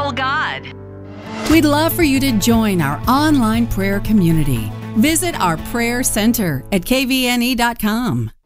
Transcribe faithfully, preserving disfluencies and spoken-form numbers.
faithful God. We'd love for you to join our online prayer community. Visit our prayer center at k v n e dot com.